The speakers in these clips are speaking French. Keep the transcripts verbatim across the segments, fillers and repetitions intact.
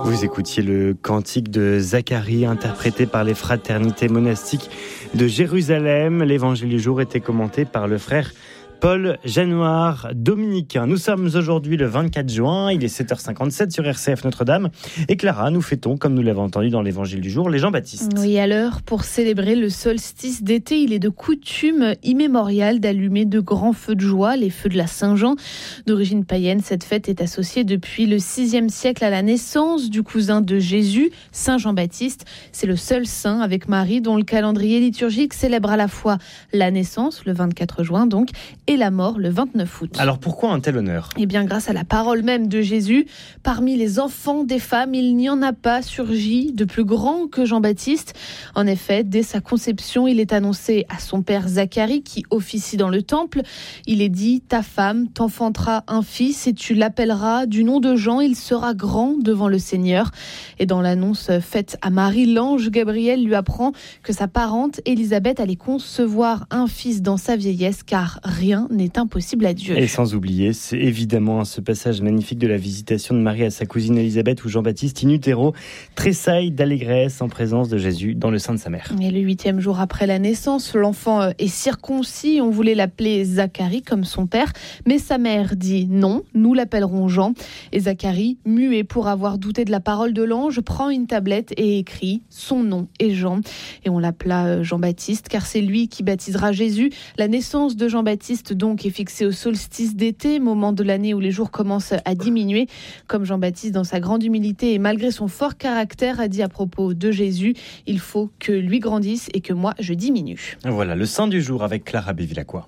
Vous écoutiez le cantique de Zacharie interprété par les fraternités monastiques de Jérusalem. L'évangile du jour était commenté par le frère Paul Janoir, dominicain. Nous sommes aujourd'hui le vingt-quatre juin, il est sept heures cinquante-sept sur R C F Notre-Dame. Et Clara, nous fêtons, comme nous l'avons entendu dans l'évangile du jour, les Jean-Baptiste. Oui, à l'heure, pour célébrer le solstice d'été, il est de coutume immémoriale d'allumer de grands feux de joie, les feux de la Saint-Jean. D'origine païenne, cette fête est associée depuis le sixième siècle à la naissance du cousin de Jésus, Saint Jean-Baptiste. C'est le seul saint avec Marie dont le calendrier liturgique célèbre à la fois la naissance, le vingt-quatre juin donc, et la mort le vingt-neuf août. Alors pourquoi un tel honneur ? Eh bien grâce à la parole même de Jésus, parmi les enfants des femmes, il n'y en a pas surgi de plus grand que Jean-Baptiste. En effet, dès sa conception, il est annoncé à son père Zacharie qui officie dans le temple. Il est dit « Ta femme t'enfantera un fils et tu l'appelleras du nom de Jean, il sera grand devant le Seigneur. » Et dans l'annonce faite à Marie, l'ange Gabriel lui apprend que sa parente Élisabeth allait concevoir un fils dans sa vieillesse car rien n'est impossible à Dieu. Et sans oublier, c'est évidemment ce passage magnifique de la visitation de Marie à sa cousine Élisabeth où Jean-Baptiste in utero tressaille d'allégresse en présence de Jésus dans le sein de sa mère. Et le huitième jour après la naissance, l'enfant est circoncis. On voulait l'appeler Zacharie comme son père, mais sa mère dit non, nous l'appellerons Jean. Et Zacharie, muet pour avoir douté de la parole de l'ange, prend une tablette et écrit son nom est Jean. Et on l'appela Jean-Baptiste car c'est lui qui baptisera Jésus. La naissance de Jean-Baptiste donc est fixé au solstice d'été, moment de l'année où les jours commencent à diminuer. Comme Jean-Baptiste, dans sa grande humilité et malgré son fort caractère, a dit à propos de Jésus, il faut que lui grandisse et que moi je diminue. Voilà, le saint du jour avec Clara Bévilacqua.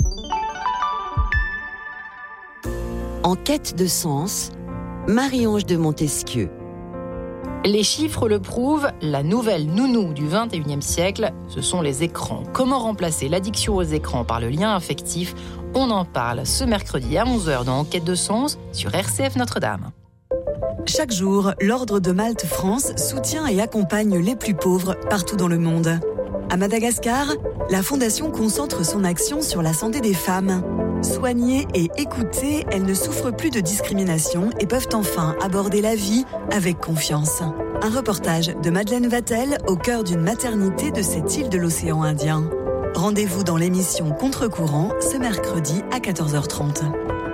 En quête de sens, Marie-Ange de Montesquieu. Les chiffres le prouvent, la nouvelle nounou du vingt et unième siècle, ce sont les écrans. Comment remplacer l'addiction aux écrans par le lien affectif ? On en parle ce mercredi à onze heures dans Enquête de sens sur R C F Notre-Dame. Chaque jour, l'Ordre de Malte France soutient et accompagne les plus pauvres partout dans le monde. À Madagascar, la Fondation concentre son action sur la santé des femmes. Soignées et écoutées, elles ne souffrent plus de discrimination et peuvent enfin aborder la vie avec confiance. Un reportage de Madeleine Vatel au cœur d'une maternité de cette île de l'océan Indien. Rendez-vous dans l'émission Contre-courant ce mercredi à quatorze heures trente.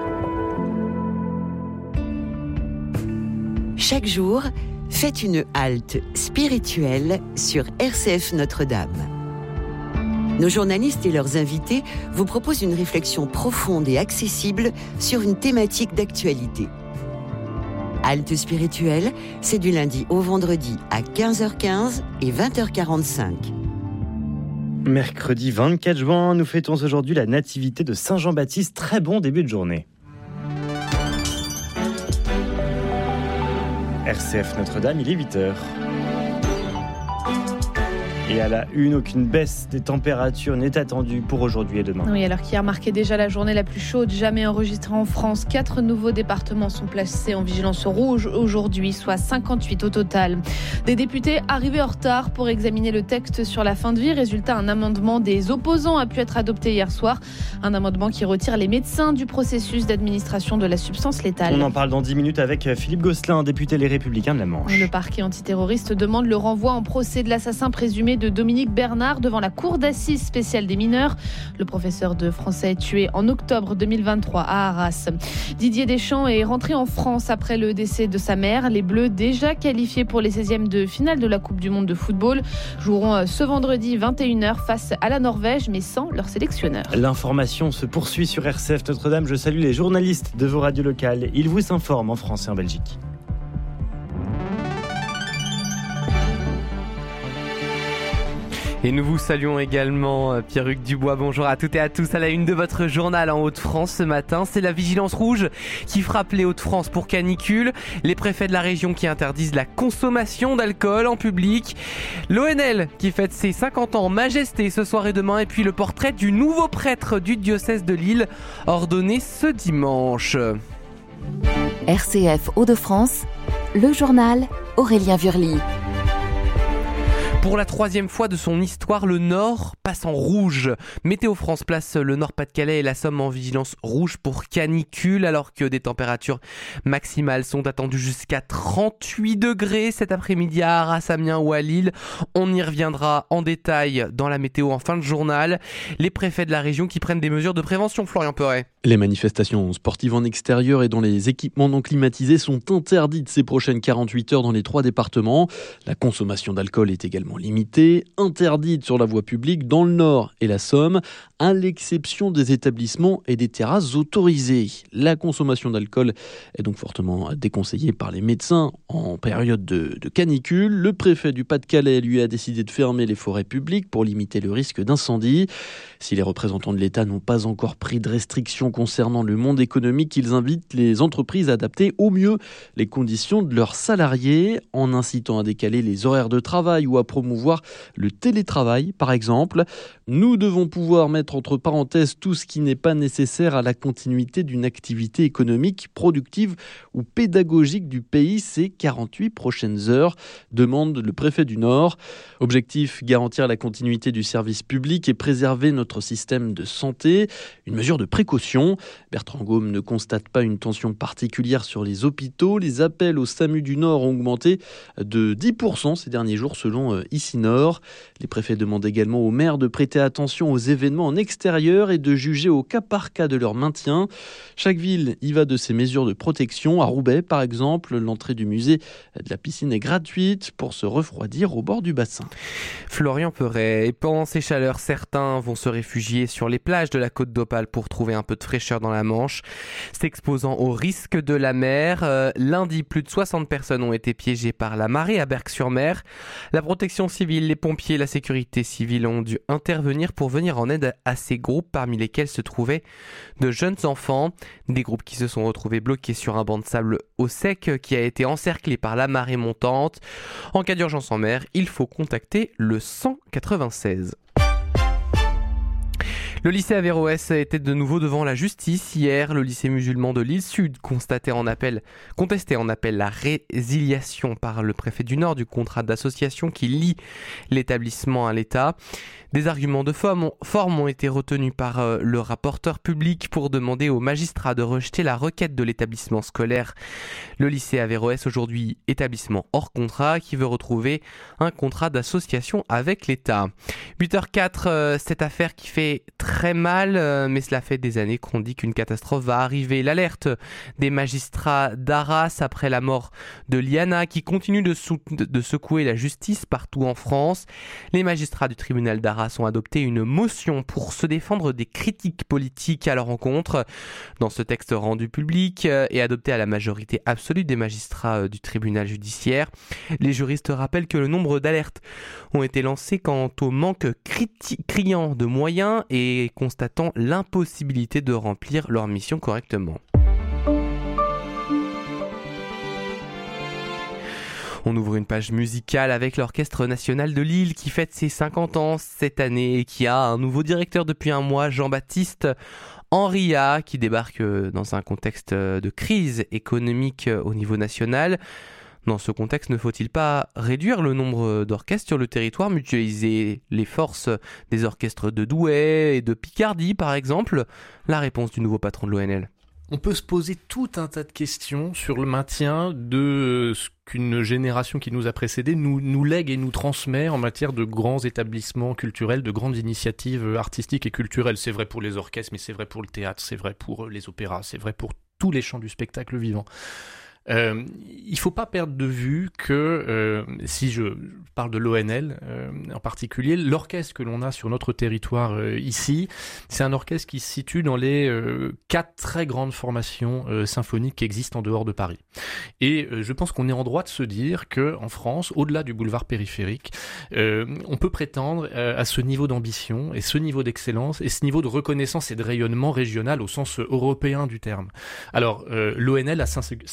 Chaque jour, faites une halte spirituelle sur R C F Notre-Dame. Nos journalistes et leurs invités vous proposent une réflexion profonde et accessible sur une thématique d'actualité. Halte spirituelle, c'est du lundi au vendredi à quinze heures quinze et vingt heures quarante-cinq. Mercredi vingt-quatre juin, nous fêtons aujourd'hui la nativité de Saint Jean-Baptiste. Très bon début de journée. R C F Notre-Dame, il est huit heures. Et à la une, aucune baisse des températures n'est attendue pour aujourd'hui et demain. Oui, alors qu'hier marquait déjà la journée la plus chaude jamais enregistrée en France. Quatre nouveaux départements sont placés en vigilance rouge aujourd'hui, soit cinquante-huit au total. Des députés arrivés en retard pour examiner le texte sur la fin de vie. Résultat, un amendement des opposants a pu être adopté hier soir. Un amendement qui retire les médecins du processus d'administration de la substance létale. On en parle dans dix minutes avec Philippe Gosselin, député Les Républicains de la Manche. Le parquet antiterroriste demande le renvoi en procès de l'assassin présumé de Dominique Bernard devant la cour d'assises spéciale des mineurs. Le professeur de français est tué en octobre deux mille vingt-trois à Arras. Didier Deschamps est rentré en France après le décès de sa mère. Les Bleus, déjà qualifiés pour les seizièmes de finale de la Coupe du Monde de football, joueront ce vendredi vingt et une heures face à la Norvège, mais sans leur sélectionneur. L'information se poursuit sur R C F Notre-Dame. Je salue les journalistes de vos radios locales. Ils vous informent en France et en Belgique. Et nous vous saluons également Pierre-Hugues Dubois. Bonjour à toutes et à tous. À la une de votre journal en Hauts-de-France ce matin, c'est la vigilance rouge qui frappe les Hauts-de-France pour canicule. Les préfets de la région qui interdisent la consommation d'alcool en public. L'O N L qui fête ses cinquante ans en majesté ce soir et demain. Et puis le portrait du nouveau prêtre du diocèse de Lille, ordonné ce dimanche. R C F Hauts-de-France, le journal Aurélien Vurly. Pour la troisième fois de son histoire, le Nord passe en rouge. Météo France place le Nord-Pas-de-Calais et la Somme en vigilance rouge pour canicule, alors que des températures maximales sont attendues jusqu'à trente-huit degrés cet après-midi à Arras, Amiens ou à Lille. On y reviendra en détail dans la météo en fin de journal. Les préfets de la région qui prennent des mesures de prévention, Florian Perret. Les manifestations sportives en extérieur et dans les équipements non climatisés sont interdites ces prochaines quarante-huit heures dans les trois départements. La consommation d'alcool est également limitée, interdite sur la voie publique dans le Nord et la Somme, à l'exception des établissements et des terrasses autorisées. La consommation d'alcool est donc fortement déconseillée par les médecins en période de, de canicule. Le préfet du Pas-de-Calais, lui, a décidé de fermer les forêts publiques pour limiter le risque d'incendie. Si les représentants de l'État n'ont pas encore pris de restrictions concernant le monde économique, ils invitent les entreprises à adapter au mieux les conditions de leurs salariés en incitant à décaler les horaires de travail ou à promouvoir le télétravail, par exemple. Nous devons pouvoir mettre entre parenthèses tout ce qui n'est pas nécessaire à la continuité d'une activité économique, productive ou pédagogique du pays ces quarante-huit prochaines heures, demande le préfet du Nord. Objectif, garantir la continuité du service public et préserver notre système de santé. Une mesure de précaution. Bertrand Gaume ne constate pas une tension particulière sur les hôpitaux. Les appels au SAMU du Nord ont augmenté de dix pour cent ces derniers jours selon Ici Nord. Les préfets demandent également aux maires de prêter attention aux événements en extérieur et de juger au cas par cas de leur maintien. Chaque ville y va de ses mesures de protection. À Roubaix, par exemple, l'entrée du musée de la piscine est gratuite pour se refroidir au bord du bassin. Florian Perret. Et pendant ces chaleurs, certains vont se réfugier sur les plages de la Côte d'Opale pour trouver un peu de fraîcheur dans la Manche, s'exposant au risque de la mer. Euh, lundi, plus de soixante personnes ont été piégées par la marée à Berck-sur-Mer. La protection civile, les pompiers et la sécurité civile ont dû intervenir pour venir en aide à ces groupes, parmi lesquels se trouvaient de jeunes enfants. Des groupes qui se sont retrouvés bloqués sur un banc de sable au sec qui a été encerclé par la marée montante. En cas d'urgence en mer, il faut contacter le cent quatre-vingt-seize. Le lycée Averroès était de nouveau devant la justice hier. Le lycée musulman de l'île Sud constatait en appel, contestait en appel la résiliation par le préfet du Nord du contrat d'association qui lie l'établissement à l'État. Des arguments de forme, forme ont été retenus par euh, le rapporteur public pour demander aux magistrats de rejeter la requête de l'établissement scolaire. Le lycée Averroès, aujourd'hui établissement hors contrat, qui veut retrouver un contrat d'association avec l'État. huit heures quatre, euh, cette affaire qui fait très mal, euh, mais cela fait des années qu'on dit qu'une catastrophe va arriver. L'alerte des magistrats d'Arras après la mort de Liana, qui continue de, sou- de secouer la justice partout en France. Les magistrats du tribunal d'Arras ont adopté une motion pour se défendre des critiques politiques à leur encontre. Dans ce texte rendu public et adopté à la majorité absolue des magistrats du tribunal judiciaire, les juristes rappellent que le nombre d'alertes ont été lancées quant au manque criti- criant de moyens et constatant l'impossibilité de remplir leur mission correctement. On ouvre une page musicale avec l'Orchestre National de Lille qui fête ses cinquante ans cette année et qui a un nouveau directeur depuis un mois, Jean-Baptiste Henriat, qui débarque dans un contexte de crise économique au niveau national. Dans ce contexte, ne faut-il pas réduire le nombre d'orchestres sur le territoire, mutualiser les forces des orchestres de Douai et de Picardie par exemple? La réponse du nouveau patron de l'O N L. On peut se poser tout un tas de questions sur le maintien de ce qu'une génération qui nous a précédés nous, nous lègue et nous transmet en matière de grands établissements culturels, de grandes initiatives artistiques et culturelles. C'est vrai pour les orchestres, mais c'est vrai pour le théâtre, c'est vrai pour les opéras, c'est vrai pour tous les champs du spectacle vivant. Euh, il ne faut pas perdre de vue que, euh, si je parle de l'O N L euh, en particulier, l'orchestre que l'on a sur notre territoire euh, ici, c'est un orchestre qui se situe dans les euh, quatre très grandes formations euh, symphoniques qui existent en dehors de Paris. Et euh, je pense qu'on est en droit de se dire qu'en France, au-delà du boulevard périphérique, euh, on peut prétendre euh, à ce niveau d'ambition et ce niveau d'excellence et ce niveau de reconnaissance et de rayonnement régional au sens européen du terme. Alors, euh, l'O N L a sa singularité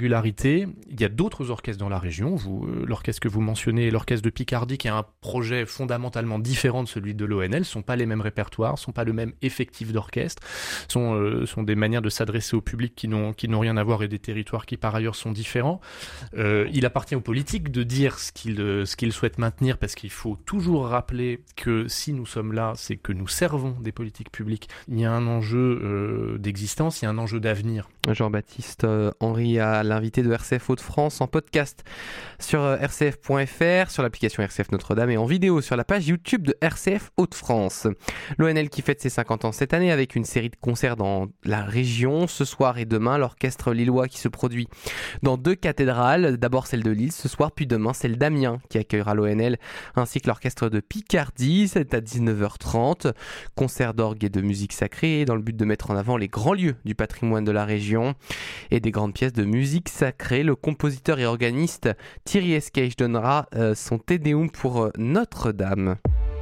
singularité. Il y a d'autres orchestres dans la région. Vous, euh, l'orchestre que vous mentionnez, l'orchestre de Picardie, qui a un projet fondamentalement différent de celui de l'O N L, ne sont pas les mêmes répertoires, ne sont pas le même effectif d'orchestre, sont, euh, sont des manières de s'adresser au public qui n'ont, qui n'ont rien à voir et des territoires qui par ailleurs sont différents. Euh, il appartient aux politiques de dire ce qu'ils, euh, ce qu'ils souhaitent maintenir, parce qu'il faut toujours rappeler que si nous sommes là, c'est que nous servons des politiques publiques. Il y a un enjeu euh, d'existence, il y a un enjeu d'avenir. Jean-Baptiste euh, Henry, à l'invité de R C F Hauts-de-France, en podcast sur euh, r c f point f r, sur l'application R C F Notre-Dame et en vidéo sur la page YouTube de R C F Hauts-de-France. L'O N L qui fête ses cinquante ans cette année avec une série de concerts dans la région. Ce soir et demain, l'orchestre lillois qui se produit dans deux cathédrales, d'abord celle de Lille ce soir, puis demain celle d'Amiens qui accueillera l'O N L, ainsi que l'orchestre de Picardie. C'est à dix-neuf heures trente. Concert d'orgue et de musique sacrée dans le but de mettre en avant les grands lieux du patrimoine de la région et des grandes pièces de musique sacrée. Le compositeur et organiste Thierry Esqueix donnera euh, son Te Deum pour euh, Notre-Dame.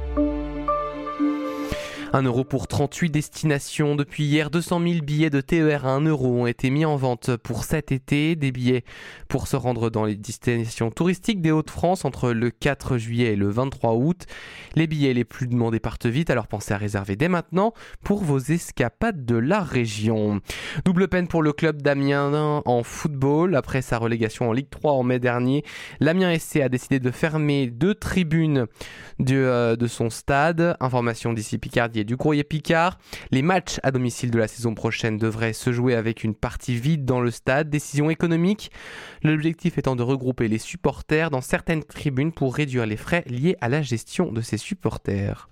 un euro pour trente-huit destinations. Depuis hier, deux cent mille billets de T E R à un euro ont été mis en vente pour cet été. Des billets pour se rendre dans les destinations touristiques des Hauts-de-France entre le quatre juillet et le vingt-trois août. Les billets les plus demandés partent vite, alors pensez à réserver dès maintenant pour vos escapades de la région. Double peine pour le club d'Amiens en football. Après sa relégation en Ligue trois en mai dernier, l'Amiens S C a décidé de fermer deux tribunes de, euh, de son stade. Information d'ici Picardie et du Courrier Picard. Les matchs à domicile de la saison prochaine devraient se jouer avec une partie vide dans le stade. Décision économique, l'objectif étant de regrouper les supporters dans certaines tribunes pour réduire les frais liés à la gestion de ces supporters.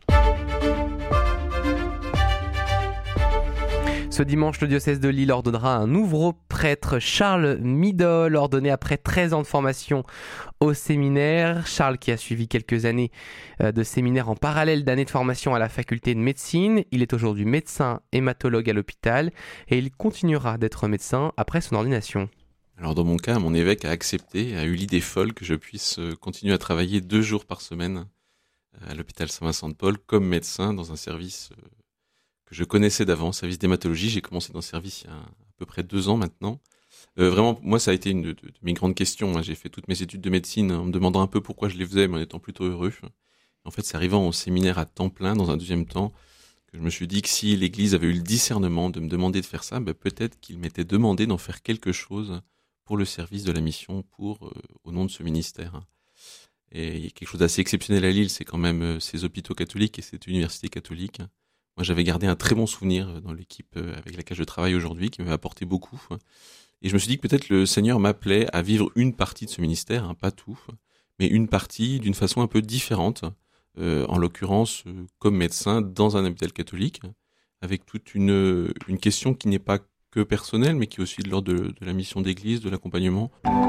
Ce dimanche, le diocèse de Lille ordonnera un nouveau prêtre, Charles Midol, ordonné après treize ans de formation au séminaire. Charles qui a suivi quelques années de séminaire en parallèle d'années de formation à la faculté de médecine. Il est aujourd'hui médecin hématologue à l'hôpital et il continuera d'être médecin après son ordination. Alors dans mon cas, mon évêque a accepté, a eu l'idée folle que je puisse continuer à travailler deux jours par semaine à l'hôpital Saint-Vincent-de-Paul comme médecin dans un service que je connaissais d'avant, service d'hématologie. J'ai commencé dans le service il y a à peu près deux ans maintenant. Euh, vraiment, moi, ça a été une de, de, de mes grandes questions. J'ai fait toutes mes études de médecine en me demandant un peu pourquoi je les faisais, mais en étant plutôt heureux. En fait, c'est arrivant au séminaire à temps plein, dans un deuxième temps, que je me suis dit que si l'Église avait eu le discernement de me demander de faire ça, ben peut-être qu'il m'était demandé d'en faire quelque chose pour le service de la mission, pour euh, au nom de ce ministère. Et il y a quelque chose d'assez exceptionnel à Lille, c'est quand même euh, ces hôpitaux catholiques et cette université catholique. Moi, j'avais gardé un très bon souvenir dans l'équipe avec laquelle je travaille aujourd'hui, qui m'a apporté beaucoup. Et je me suis dit que peut-être le Seigneur m'appelait à vivre une partie de ce ministère, hein, pas tout, mais une partie d'une façon un peu différente, euh, en l'occurrence euh, comme médecin dans un hôpital catholique, avec toute une, une question qui n'est pas que personnelle, mais qui est aussi de l'ordre de, de la mission d'église, de l'accompagnement.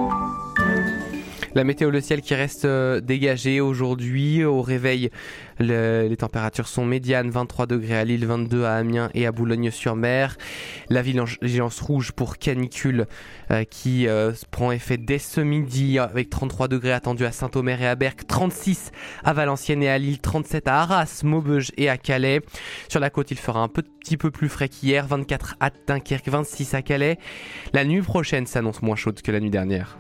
La météo, le ciel qui reste euh, dégagé aujourd'hui. Au réveil, le, les températures sont médianes, vingt-trois degrés à Lille, vingt-deux à Amiens et à Boulogne-sur-Mer. La vigilance rouge pour canicule euh, qui euh, prend effet dès ce midi avec trente-trois degrés attendus à Saint-Omer et à Berck, trente-six à Valenciennes et à Lille, trente-sept à Arras, Maubeuge et à Calais. Sur la côte, il fera un petit peu plus frais qu'hier, vingt-quatre à Dunkerque, vingt-six à Calais. La nuit prochaine s'annonce moins chaude que la nuit dernière.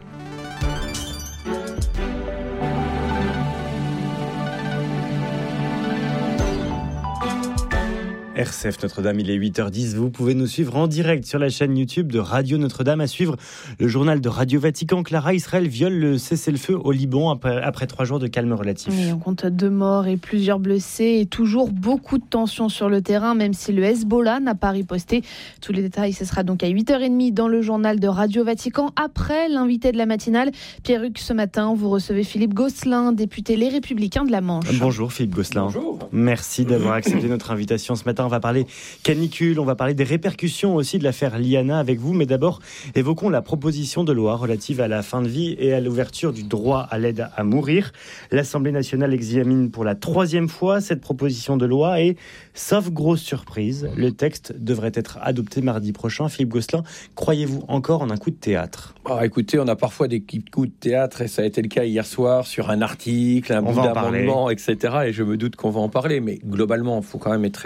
R C F Notre-Dame, il est huit heures dix. Vous pouvez nous suivre en direct sur la chaîne YouTube de Radio Notre-Dame. À suivre le journal de Radio Vatican. Clara, Israël viole le cessez-le-feu au Liban après, après trois jours de calme relatif. Et on compte deux morts et plusieurs blessés et toujours beaucoup de tensions sur le terrain, même si le Hezbollah n'a pas riposté. Tous les détails, ce sera donc à huit heures trente dans le journal de Radio Vatican. Après l'invité de la matinale, Pierruc, ce matin, vous recevez Philippe Gosselin, député Les Républicains de la Manche. Bonjour Philippe Gosselin. Bonjour. Merci d'avoir accepté notre invitation ce matin. On va parler canicule, on va parler des répercussions aussi de l'affaire Liana avec vous, mais d'abord évoquons la proposition de loi relative à la fin de vie et à l'ouverture du droit à l'aide à mourir. L'Assemblée nationale examine pour la troisième fois cette proposition de loi et, sauf grosse surprise, le texte devrait être adopté mardi prochain. Philippe Gosselin, croyez-vous encore en un coup de théâtre ? Oh, écoutez, on a parfois des coups de théâtre et ça a été le cas hier soir sur un article, un bout d'amendement, et cetera. Et je me doute qu'on va en parler, mais globalement, il faut quand même être réaliste.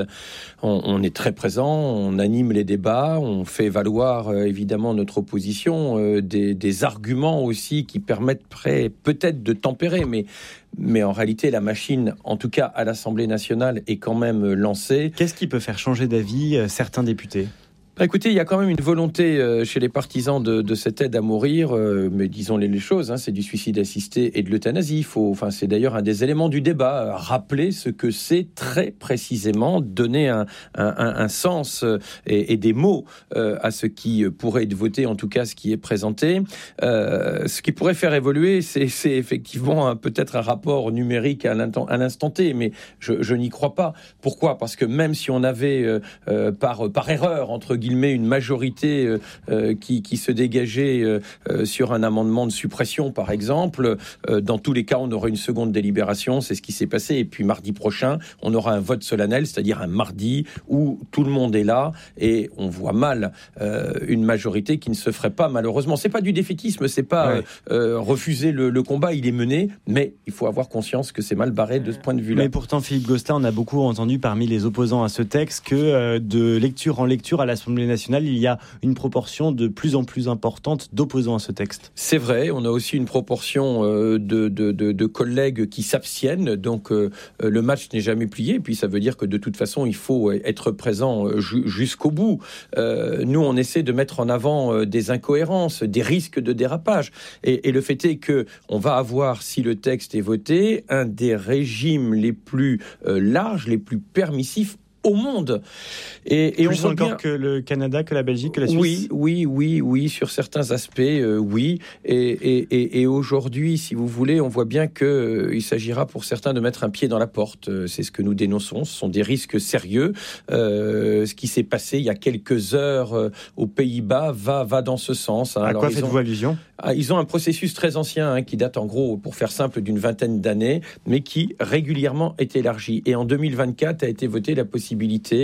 On, on est très présent, on anime les débats, on fait valoir euh, évidemment notre opposition, euh, des, des arguments aussi qui permettent près, peut-être de tempérer, mais Mais en réalité, la machine, en tout cas à l'Assemblée nationale, est quand même lancée. Qu'est-ce qui peut faire changer d'avis euh, certains députés ? Bah écoutez, il y a quand même une volonté euh, chez les partisans de, de cette aide à mourir, euh, mais disons les, les choses, hein, c'est du suicide assisté et de l'euthanasie. Il faut, enfin, c'est d'ailleurs un des éléments du débat, euh, rappeler ce que c'est très précisément, donner un, un, un, un sens euh, et, et des mots euh, à ce qui pourrait être voté, en tout cas ce qui est présenté. Euh, ce qui pourrait faire évoluer, c'est, c'est effectivement un, peut-être un rapport numérique à l'instant, à l'instant T, mais je, je n'y crois pas. Pourquoi ? Parce que même si on avait euh, euh, par, par erreur, entre guillemets, une majorité euh, euh, qui, qui se dégageait euh, euh, sur un amendement de suppression, par exemple. Euh, dans tous les cas, on aura une seconde délibération, c'est ce qui s'est passé. Et puis mardi prochain, on aura un vote solennel, c'est-à-dire un mardi où tout le monde est là et on voit mal euh, une majorité qui ne se ferait pas, malheureusement. C'est pas du défaitisme, c'est pas ouais. euh, euh, refuser le, le combat, il est mené, mais il faut avoir conscience que c'est mal barré de ce point de vue-là. Mais pourtant, Philippe Gosselin, on a beaucoup entendu parmi les opposants à ce texte que euh, de lecture en lecture à l'Assemblée nationale, il y a une proportion de plus en plus importante d'opposants à ce texte. C'est vrai, on a aussi une proportion euh, de, de, de, de collègues qui s'abstiennent, donc euh, le match n'est jamais plié, puis ça veut dire que de toute façon, il faut être présent ju- jusqu'au bout. Euh, nous, on essaie de mettre en avant euh, des incohérences, des risques de dérapage, et, et le fait est que on va avoir, si le texte est voté, un des régimes les plus euh, larges, les plus permissifs au monde. Et, et Plus on encore bien... que le Canada, que la Belgique, que la Suisse. Oui, oui, oui, oui, sur certains aspects, euh, oui. Et, et, et, et aujourd'hui, si vous voulez, on voit bien qu'il euh, s'agira pour certains de mettre un pied dans la porte. Euh, c'est ce que nous dénonçons. Ce sont des risques sérieux. Euh, ce qui s'est passé il y a quelques heures euh, aux Pays-Bas va, va dans ce sens. Hein. À Alors, quoi faites-vous ont... allusion ? Ah, ils ont un processus très ancien hein, qui date en gros, pour faire simple, d'une vingtaine d'années, mais qui régulièrement est élargi. Et en deux mille vingt-quatre a été votée la possibilité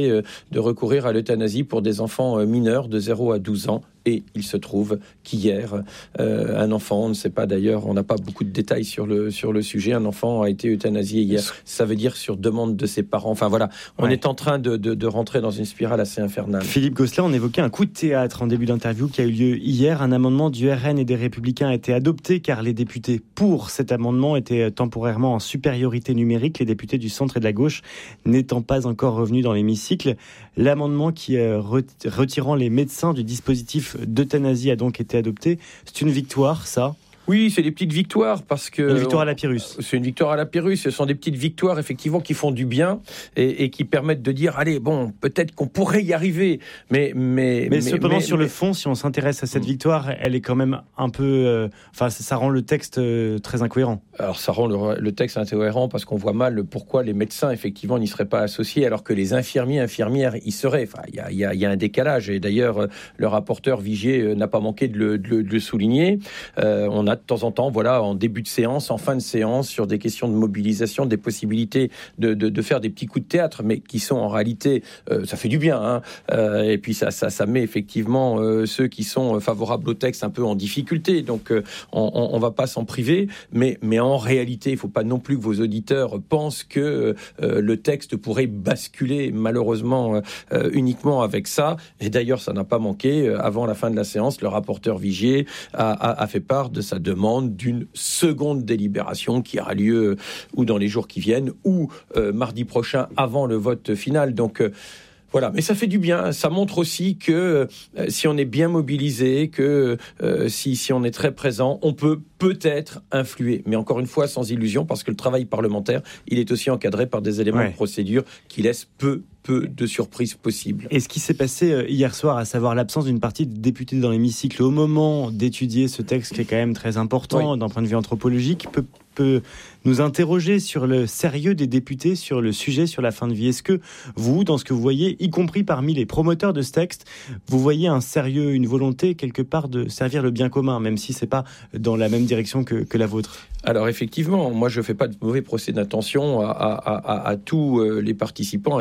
de recourir à l'euthanasie pour des enfants mineurs de zéro à douze ans. Et il se trouve qu'hier, euh, un enfant, on ne sait pas d'ailleurs, on n'a pas beaucoup de détails sur le, sur le sujet, un enfant a été euthanasié hier. Ça veut dire sur demande de ses parents. Enfin voilà, on ouais. est en train de, de, de rentrer dans une spirale assez infernale. Philippe Gosselin, on évoquait un coup de théâtre en début d'interview qui a eu lieu hier. Un amendement du R N et des Républicains a été adopté car les députés pour cet amendement étaient temporairement en supériorité numérique, les députés du centre et de la gauche n'étant pas encore revenus dans l'hémicycle. L'amendement qui euh, retirant les médecins du dispositif d'euthanasie a donc été adopté. C'est une victoire, ça ? Oui, c'est des petites victoires parce que... Une victoire à la Pyrrhus. C'est une victoire à la Pyrrhus. Ce sont des petites victoires, effectivement, qui font du bien et, et qui permettent de dire, allez, bon, peut-être qu'on pourrait y arriver, mais... Mais, mais, mais cependant, mais, sur mais... le fond, si on s'intéresse à cette victoire, elle est quand même un peu... Enfin, euh, ça, ça rend le texte euh, très incohérent. Alors, ça rend le, le texte incohérent parce qu'on voit mal pourquoi les médecins, effectivement, n'y seraient pas associés, alors que les infirmiers, infirmières y seraient. Enfin, il y a, y, a, y a un décalage. Et d'ailleurs, le rapporteur Vigier n'a pas manqué de le, de le, de le souligner. Euh, on a de temps en temps, voilà, en début de séance, en fin de séance, sur des questions de mobilisation, des possibilités de, de, de faire des petits coups de théâtre, mais qui sont en réalité, euh, ça fait du bien, hein, euh, et puis ça, ça, ça met effectivement euh, ceux qui sont favorables au texte un peu en difficulté, donc euh, on, on, on va pas s'en priver, mais, mais en réalité, il faut pas non plus que vos auditeurs pensent que euh, le texte pourrait basculer malheureusement euh, uniquement avec ça, et d'ailleurs ça n'a pas manqué, euh, avant la fin de la séance, le rapporteur Vigier a, a, a fait part de sa demande d'une seconde délibération qui aura lieu ou dans les jours qui viennent ou euh, mardi prochain avant le vote final. Donc euh, voilà, mais ça fait du bien. Ça montre aussi que euh, si on est bien mobilisé, que euh, si, si on est très présent, on peut peut-être influer. Mais encore une fois, sans illusion, parce que le travail parlementaire, il est aussi encadré par des éléments ouais. de procédure qui laissent peu peu de surprises possibles. Et ce qui s'est passé hier soir, à savoir l'absence d'une partie de députés dans l'hémicycle au moment d'étudier ce texte qui est quand même très important oui. d'un point de vue anthropologique, peut, peut nous interroger sur le sérieux des députés, sur le sujet, sur la fin de vie. Est-ce que vous, dans ce que vous voyez, y compris parmi les promoteurs de ce texte, vous voyez un sérieux, une volonté quelque part de servir le bien commun, même si c'est pas dans la même direction que, que la vôtre ? Alors effectivement, moi je fais pas de mauvais procès d'intention à, à, à, à tous les participants, à tous les collègues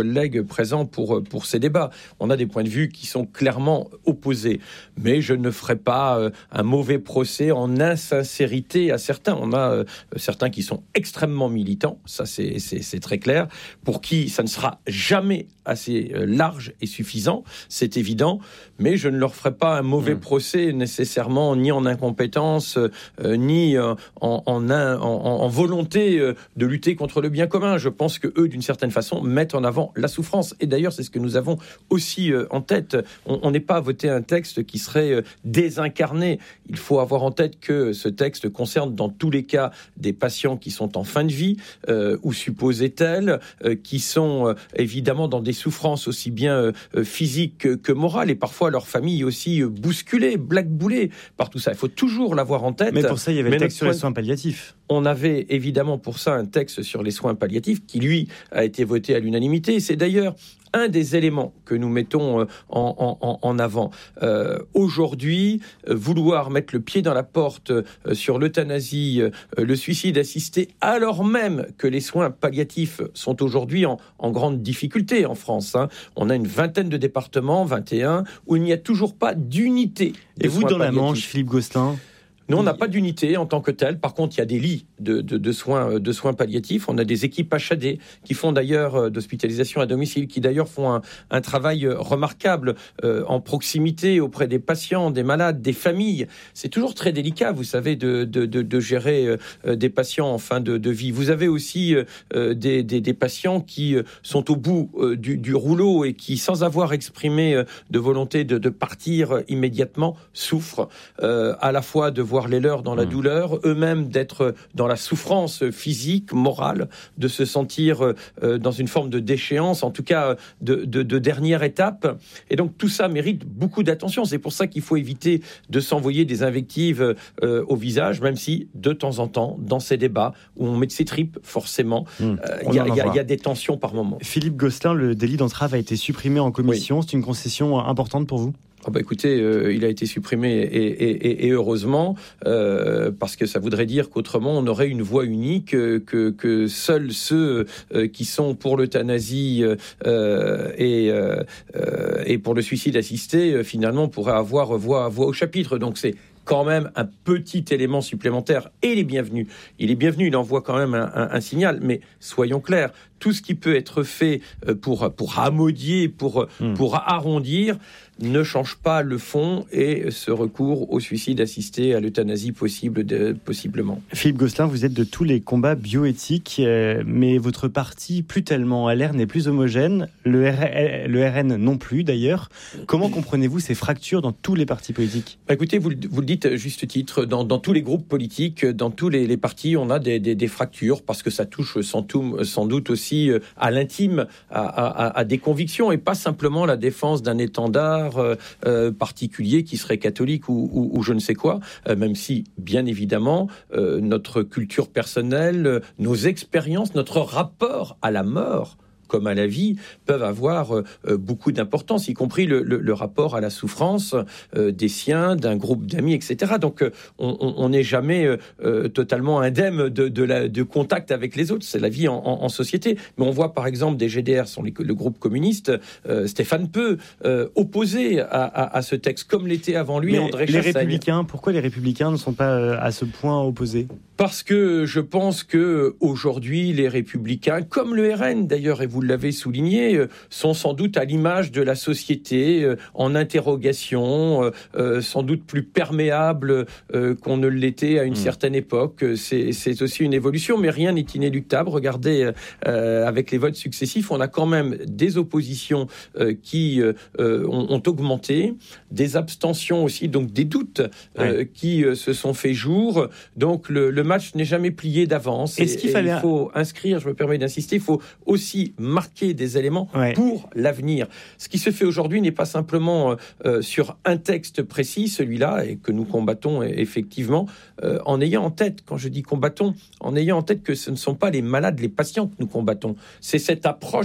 collègues présents pour, pour ces débats. On a des points de vue qui sont clairement opposés. Mais je ne ferai pas euh, un mauvais procès en insincérité à certains. On a euh, certains qui sont extrêmement militants, ça c'est, c'est, c'est très clair, pour qui ça ne sera jamais assez euh, large et suffisant, c'est évident, mais je ne leur ferai pas un mauvais mmh. procès nécessairement, ni en incompétence, euh, ni euh, en, en, en, en volonté euh, de lutter contre le bien commun. Je pense que eux, d'une certaine façon, mettent en avant la souffrance. Et d'ailleurs, c'est ce que nous avons aussi euh, en tête. On n'est pas à voter un texte qui serait euh, désincarné. Il faut avoir en tête que ce texte concerne dans tous les cas des patients qui sont en fin de vie, euh, ou supposés tels, euh, qui sont euh, évidemment dans des souffrances aussi bien euh, physiques que, que morales, et parfois leur famille aussi euh, bousculée, blackboulée par tout ça. Il faut toujours l'avoir en tête. Mais pour ça, il y avait Mais le texte sur les soins palliatifs. On avait évidemment pour ça un texte sur les soins palliatifs qui, lui, a été voté à l'unanimité. C'est d'ailleurs un des éléments que nous mettons en, en, en avant. Euh, aujourd'hui, vouloir mettre le pied dans la porte euh, sur l'euthanasie, euh, le suicide assisté, alors même que les soins palliatifs sont aujourd'hui en, en grande difficulté en France. Hein. On a une vingtaine de départements, vingt et un, où il n'y a toujours pas d'unité. Et vous, dans la Manche, Philippe Gosselin ? Nous, on n'a pas d'unité en tant que telle. Par contre, il y a des lits de, de, de, soins, de soins palliatifs. On a des équipes H A D qui font d'ailleurs d'hospitalisation à domicile, qui d'ailleurs font un, un travail remarquable euh, en proximité auprès des patients, des malades, des familles. C'est toujours très délicat, vous savez, de, de, de, de gérer euh, des patients en fin de, de vie. Vous avez aussi euh, des, des, des patients qui sont au bout euh, du, du rouleau et qui, sans avoir exprimé euh, de volonté de, de partir immédiatement, souffrent euh, à la fois de voir les leurs dans la mmh. douleur, eux-mêmes d'être dans la souffrance physique, morale, de se sentir euh, dans une forme de déchéance, en tout cas de, de, de dernière étape. Et donc tout ça mérite beaucoup d'attention. C'est pour ça qu'il faut éviter de s'envoyer des invectives euh, au visage, même si de temps en temps, dans ces débats où on met de ses tripes, forcément, il mmh. euh, y, y, y a des tensions par moment. Philippe Gosselin, le délit d'entrave a été supprimé en commission. Oui. C'est une concession importante pour vous ? Oh bah écoutez, euh, il a été supprimé et, et, et, et heureusement, euh, parce que ça voudrait dire qu'autrement on aurait une voie unique, euh, que, que seuls ceux euh, qui sont pour l'euthanasie euh, et, euh, et pour le suicide assisté, euh, finalement, pourraient avoir voix, voix au chapitre. Donc c'est quand même un petit élément supplémentaire, et il est bienvenu. Il est bienvenu, il envoie quand même un, un, un signal, mais soyons clairs, tout ce qui peut être fait pour, pour amodier, pour, mmh. pour arrondir, ne change pas le fond, et ce recours au suicide assisté, à l'euthanasie possible, de, possiblement. Philippe Gosselin, vous êtes de tous les combats bioéthiques, euh, mais votre parti, plus tellement, L R n'est plus homogène, le, R, le R N non plus d'ailleurs. Comment comprenez-vous ces fractures dans tous les partis politiques ? Bah écoutez, vous, vous le dites à juste titre, dans, dans tous les groupes politiques, dans tous les, les partis, on a des, des, des fractures, parce que ça touche sans, tout, sans doute aussi à l'intime, à, à, à des convictions, et pas simplement la défense d'un étendard euh, euh, particulier qui serait catholique ou, ou, ou je ne sais quoi, euh, même si, bien évidemment, euh, notre culture personnelle, nos expériences, notre rapport à la mort comme à la vie, peuvent avoir euh, beaucoup d'importance, y compris le, le, le rapport à la souffrance euh, des siens, d'un groupe d'amis, et cetera. Donc, euh, on n'est jamais euh, totalement indemne de, de, la, de contact avec les autres. C'est la vie en, en, en société. Mais on voit, par exemple, des G D R, sont les, le groupe communiste, euh, Stéphane Peu, euh, opposé à, à, à ce texte, comme l'était avant lui Mais André les Chassaigne. Républicains, pourquoi les Républicains ne sont pas à ce point opposés ? Parce que je pense que aujourd'hui, les Républicains, comme le R N d'ailleurs, et vous l'avez souligné, sont sans doute à l'image de la société, euh, en interrogation, euh, euh, sans doute plus perméable euh, qu'on ne l'était à une mmh. certaine époque. C'est, c'est aussi une évolution, mais rien n'est inéluctable. Regardez, euh, avec les votes successifs, on a quand même des oppositions euh, qui euh, ont, ont augmenté, des abstentions aussi, donc des doutes euh, ouais. qui euh, se sont fait jour. Donc le, le match n'est jamais plié d'avance. Est-ce qu'il fallait... il faut inscrire, je me permets d'insister, il faut aussi marquer des éléments ouais. pour l'avenir. Ce qui se fait aujourd'hui n'est pas simplement euh, sur un texte précis, celui-là, et que nous combattons effectivement, euh, en ayant en tête, quand je dis combattons, en ayant en tête que ce ne sont pas les malades, les patients que nous combattons. C'est cette approche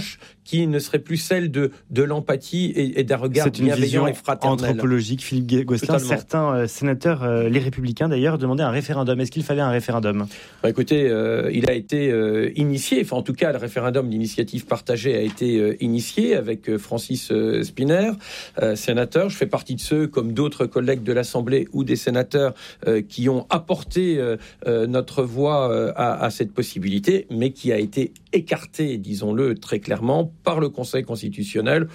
qui ne serait plus celle de, de l'empathie et, et d'un regard bienveillant et fraternel. C'est une vision anthropologique, Philippe Gosselin. Totalement. Certains euh, sénateurs, euh, les Républicains d'ailleurs, demandaient un référendum. Est-ce qu'il fallait un référendum ? Bah, écoutez, euh, il a été euh, initié, enfin en tout cas le référendum d'initiative partagée a été euh, initié avec euh, Francis euh, Szpiner, euh, sénateur. Je fais partie de ceux, comme d'autres collègues de l'Assemblée ou des sénateurs, euh, qui ont apporté euh, euh, notre voix euh, à, à cette possibilité, mais qui a été écarté, disons-le très clairement, par le Conseil constitutionnel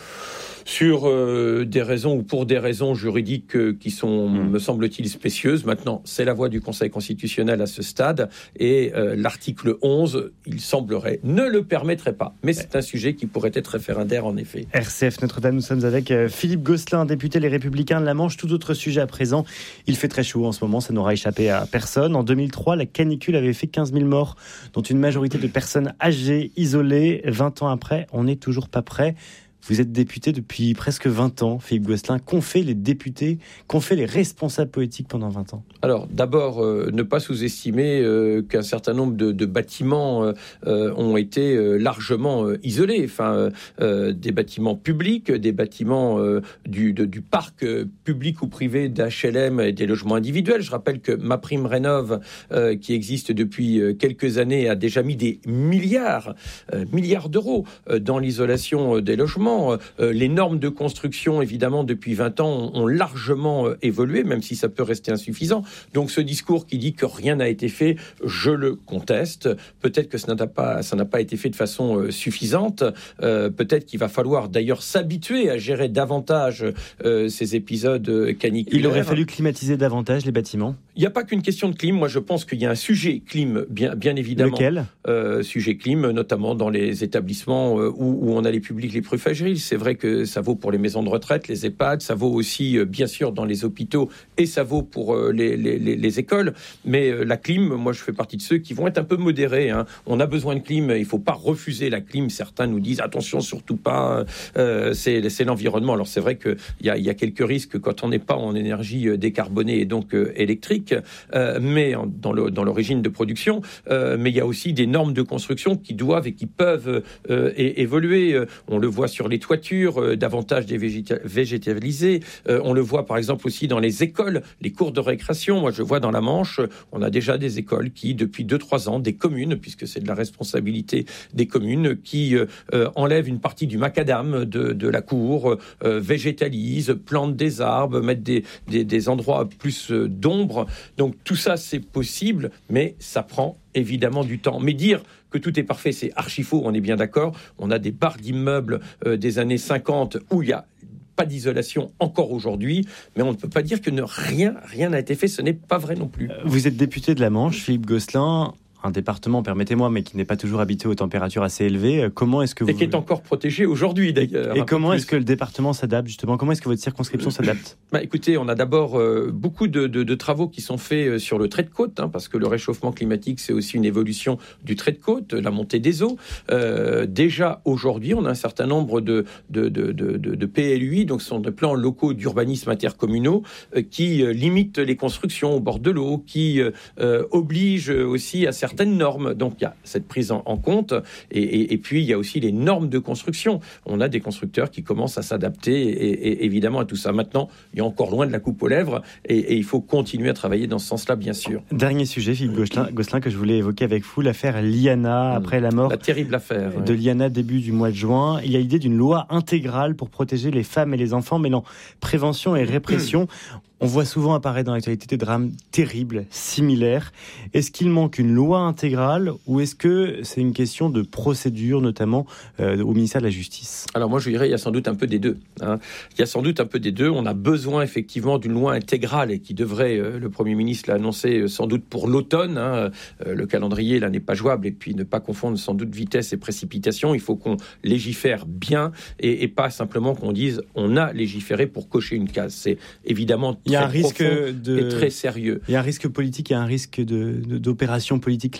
sur euh, des raisons ou pour des raisons juridiques euh, qui sont, mmh. me semble-t-il, spécieuses. Maintenant, c'est la voix du Conseil constitutionnel à ce stade et euh, l'article onze, il semblerait, ne le permettrait pas. Mais c'est un sujet qui pourrait être référendaire, en effet. R C F Notre-Dame, nous sommes avec euh, Philippe Gosselin, député Les Républicains de la Manche. Tout autre sujet à présent. Il fait très chaud en ce moment, ça n'aura échappé à personne. En deux mille trois, la canicule avait fait quinze mille morts, dont une majorité de personnes âgées, isolées. vingt ans après, on n'est toujours pas prêt. Vous êtes député depuis presque vingt ans, Philippe Gosselin. Qu'ont fait les députés, qu'ont fait les responsables politiques pendant vingt ans ? Alors, d'abord, euh, ne pas sous-estimer euh, qu'un certain nombre de, de bâtiments euh, ont été euh, largement euh, isolés. Enfin, euh, des bâtiments publics, des bâtiments euh, du, de, du parc euh, public ou privé d'H L M et des logements individuels. Je rappelle que MaPrimeRénov', euh, qui existe depuis euh, quelques années, a déjà mis des milliards, euh, milliards d'euros euh, dans l'isolation euh, des logements. Euh, les normes de construction, évidemment, depuis vingt ans, ont, ont largement euh, évolué, même si ça peut rester insuffisant. Donc ce discours qui dit que rien n'a été fait, je le conteste. Peut-être que ça n'a pas, ça n'a pas été fait de façon euh, suffisante. Euh, peut-être qu'il va falloir d'ailleurs s'habituer à gérer davantage euh, ces épisodes euh, caniculaires. Il aurait fallu climatiser davantage les bâtiments. Il n'y a pas qu'une question de clim. Moi, je pense qu'il y a un sujet clim, bien, bien évidemment. Lequel ? euh, Sujet clim, notamment dans les établissements euh, où, où on a les publics les plus fragiles. C'est vrai que ça vaut pour les maisons de retraite, les EHPAD, ça vaut aussi, euh, bien sûr, dans les hôpitaux et ça vaut pour euh, les, les, les, les écoles. Mais euh, la clim, moi, je fais partie de ceux qui vont être un peu modérés. Hein. On a besoin de clim, il ne faut pas refuser la clim. Certains nous disent, attention, surtout pas, euh, c'est, c'est l'environnement. Alors, c'est vrai qu'il y a, y a quelques risques quand on n'est pas en énergie décarbonée et donc euh, électrique, euh, mais en, dans, le, dans l'origine de production. Euh, mais il y a aussi des normes de construction qui doivent et qui peuvent euh, é- évoluer. On le voit sur les toitures, euh, davantage des végéta- végétalisées. Euh, on le voit par exemple aussi dans les écoles, les cours de récréation. Moi, je vois dans la Manche, on a déjà des écoles qui, depuis deux trois ans, des communes, puisque c'est de la responsabilité des communes, qui euh, euh, enlèvent une partie du macadam de, de la cour, euh, végétalisent, plantent des arbres, mettent des, des, des endroits plus euh, d'ombre. Donc tout ça, c'est possible, mais ça prend évidemment du temps. Mais dire que tout est parfait, c'est archi faux, on est bien d'accord. On a des barres d'immeubles euh, des années cinquante où il y a pas d'isolation encore aujourd'hui, mais on ne peut pas dire que ne, rien, rien n'a été fait, ce n'est pas vrai non plus. Vous êtes député de la Manche, Philippe Gosselin, un département, permettez-moi, mais qui n'est pas toujours habitué aux températures assez élevées. Comment est-ce que vous... Et qui est encore protégé aujourd'hui, d'ailleurs. Et comment est-ce que le département s'adapte, justement ? Comment est-ce que votre circonscription s'adapte ? Bah, écoutez, on a d'abord euh, beaucoup de, de, de travaux qui sont faits euh, sur le trait de côte, hein, parce que le réchauffement climatique, c'est aussi une évolution du trait de côte, la montée des eaux. Euh, déjà, aujourd'hui, on a un certain nombre de, de, de, de, de P L U I, donc ce sont des plans locaux d'urbanisme intercommunaux, euh, qui euh, limitent les constructions au bord de l'eau, qui euh, euh, obligent aussi à certaines normes. Donc, il y a cette prise en, en compte. Et, et, et puis, il y a aussi les normes de construction. On a des constructeurs qui commencent à s'adapter, et, et, évidemment, à tout ça. Maintenant, il y a encore loin de la coupe aux lèvres. Et, et il faut continuer à travailler dans ce sens-là, bien sûr. Dernier sujet, Philippe Gosselin, Gosselin que je voulais évoquer avec vous, l'affaire Liana, après la mort... La terrible affaire. De ouais. Liana, début du mois de juin. Il y a l'idée d'une loi intégrale pour protéger les femmes et les enfants, mêlant prévention et répression. On voit souvent apparaître dans l'actualité des drames terribles, similaires. Est-ce qu'il manque une loi intégrale ou est-ce que c'est une question de procédure, notamment euh, au ministère de la Justice ? Alors moi, je dirais il y a sans doute un peu des deux. Hein. Il y a sans doute un peu des deux. On a besoin effectivement d'une loi intégrale et qui devrait, euh, le Premier ministre l'a annoncé euh, sans doute pour l'automne. Hein. Euh, le calendrier là n'est pas jouable et puis ne pas confondre sans doute vitesse et précipitation. Il faut qu'on légifère bien et, et pas simplement qu'on dise on a légiféré pour cocher une case. C'est évidemment il y a un risque de... et très sérieux. Il y a un risque politique et un risque de, de, d'opération politique là.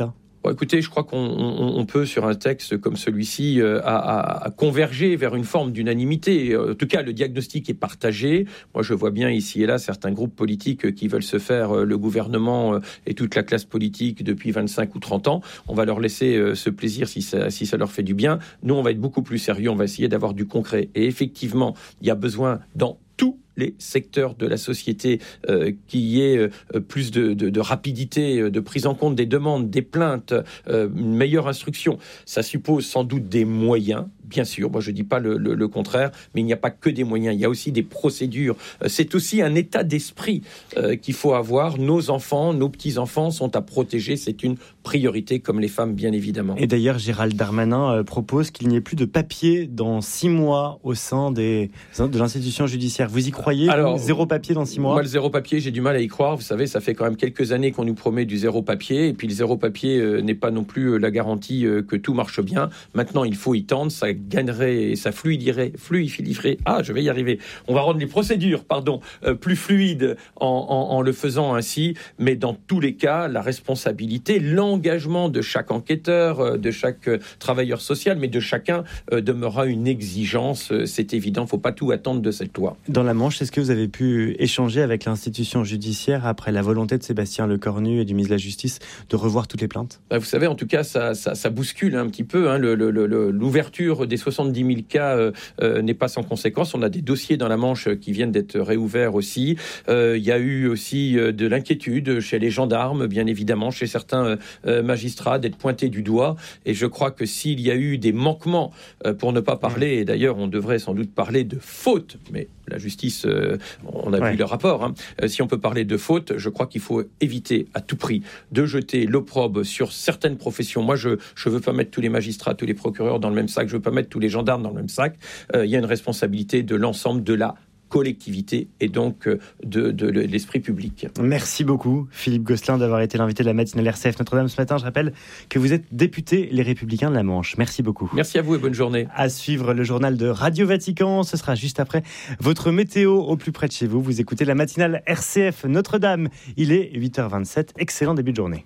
Bon, écoutez, je crois qu'on on, on peut, sur un texte comme celui-ci, euh, à, à, à converger vers une forme d'unanimité. En tout cas, le diagnostic est partagé. Moi, je vois bien ici et là certains groupes politiques qui veulent se faire euh, le gouvernement euh, et toute la classe politique depuis vingt-cinq ou trente ans. On va leur laisser euh, ce plaisir si ça, si ça leur fait du bien. Nous, on va être beaucoup plus sérieux. On va essayer d'avoir du concret. Et effectivement, il y a besoin dans tous les secteurs de la société, euh, qu'il y ait euh, plus de, de, de rapidité, de prise en compte des demandes, des plaintes, euh, une meilleure instruction. Ça suppose sans doute des moyens, bien sûr. Moi, je ne dis pas le, le, le contraire, mais il n'y a pas que des moyens. Il y a aussi des procédures. Euh, c'est aussi un état d'esprit euh, qu'il faut avoir. Nos enfants, nos petits-enfants sont à protéger. C'est une priorité, comme les femmes, bien évidemment. Et d'ailleurs, Gérald Darmanin euh, propose qu'il n'y ait plus de papier dans six mois au sein des, de l'institution judiciaire. Vous y croyez? Alors, zéro papier dans six mois? Moi, le zéro papier, j'ai du mal à y croire. Vous savez, ça fait quand même quelques années qu'on nous promet du zéro papier. Et puis, le zéro papier euh, n'est pas non plus euh, la garantie euh, que tout marche bien. Maintenant, il faut y tendre. Ça gagnerait et ça fluidirait. Fluidifierait. Ah, je vais y arriver. On va rendre les procédures, pardon, euh, plus fluides en, en, en le faisant ainsi. Mais dans tous les cas, la responsabilité, l'engagement de chaque enquêteur, euh, de chaque euh, travailleur social, mais de chacun euh, demeurera une exigence. Euh, c'est évident. Il ne faut pas tout attendre de cette loi. Dans la Manche, est-ce que vous avez pu échanger avec l'institution judiciaire après la volonté de Sébastien Lecornu et du ministre de la Justice de revoir toutes les plaintes? Bah, vous savez, en tout cas, ça, ça, ça bouscule un petit peu. Hein, le, le, le, l'ouverture des soixante-dix mille cas euh, euh, n'est pas sans conséquence. On a des dossiers dans la Manche qui viennent d'être réouverts aussi. Euh, il y a eu aussi euh, de l'inquiétude chez les gendarmes, bien évidemment, chez certains euh, magistrats, d'être pointés du doigt. Et je crois que s'il y a eu des manquements, euh, pour ne pas parler, et d'ailleurs on devrait sans doute parler de fautes, mais la justice, euh, on a ouais. vu le rapport, hein. euh, si on peut parler de faute, je crois qu'il faut éviter à tout prix de jeter l'opprobre sur certaines professions. Moi, je ne veux pas mettre tous les magistrats, tous les procureurs dans le même sac, je ne veux pas mettre tous les gendarmes dans le même sac. Euh, il y a une responsabilité de l'ensemble de la collectivité et donc de, de, de l'esprit public. Merci beaucoup Philippe Gosselin d'avoir été l'invité de la matinale R C F Notre-Dame ce matin. Je rappelle que vous êtes député Les Républicains de la Manche. Merci beaucoup. Merci à vous et bonne journée. À suivre le journal de Radio Vatican, ce sera juste après votre météo au plus près de chez vous. Vous écoutez la matinale R C F Notre-Dame. Il est huit heures vingt-sept. Excellent début de journée.